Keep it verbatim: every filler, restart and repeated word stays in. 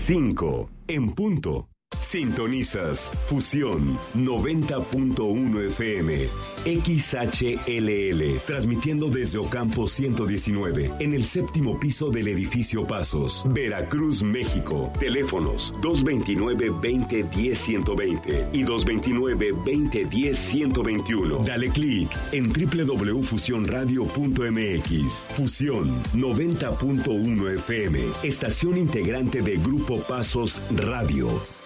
cinco en punto. Sintonizas Fusión noventa punto uno F M, X H L L, transmitiendo desde Ocampo ciento diecinueve, en el séptimo piso del edificio Pasos, Veracruz, México. Teléfonos dos veintinueve, veinte, diez, ciento veinte y dos veintinueve, veinte, diez, ciento veintiuno. Dale clic en doble u doble u doble u punto fusión radio punto m x. Fusión noventa punto uno F M, estación integrante de Grupo Pasos Radio.